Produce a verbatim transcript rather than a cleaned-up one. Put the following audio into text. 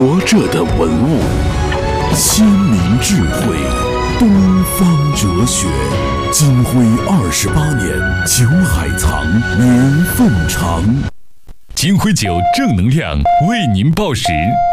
活着的文物，先民智慧，东方哲学。金辉二十八年，酒海藏，缘分长。 金辉酒正能量为您报时，